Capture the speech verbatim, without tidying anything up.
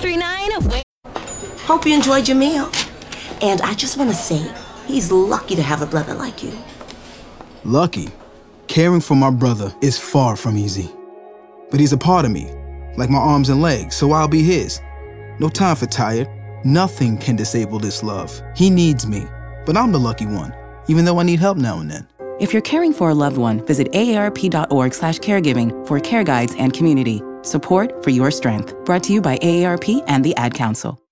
three nine. Hope you enjoyed your meal. And I just want to say, he's lucky to have a brother like you. Lucky? Caring for my brother is far from easy. But he's a part of me, like my arms and legs, so I'll be his. No time for tired. Nothing can disable this love. He needs me, but I'm the lucky one, even though I need help now and then. If you're caring for a loved one, visit A A R P dot org slash caregiving for care guides and community. Support for your strength. Brought to you by A A R P and the Ad Council.